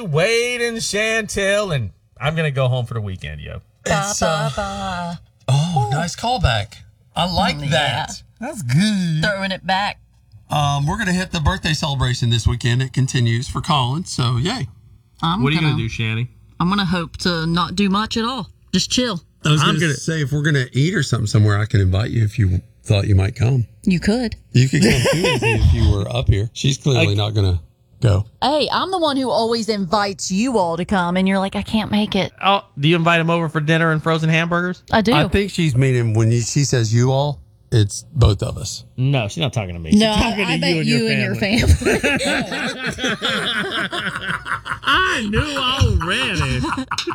Wade and Chantel, and I'm going to go home for the weekend, yo. Nice callback. I like that. That's good. Throwing it back. We're going to hit the birthday celebration this weekend. It continues for Colin, so yay. What are you going to do, Shanny? I'm going to hope to not do much at all. Just chill. I was going to say, if we're going to eat or something somewhere, I can invite you if you thought you might come. You could. You could come too if you were up here. She's clearly not going to go. Hey, I'm the one who always invites you all to come, and you're like, I can't make it. Oh, do you invite him over for dinner and frozen hamburgers? I do. I think she's meaning when she says you all, it's both of us. No, she's not talking to me. No, She's talking I to bet you and your family. family. I knew already.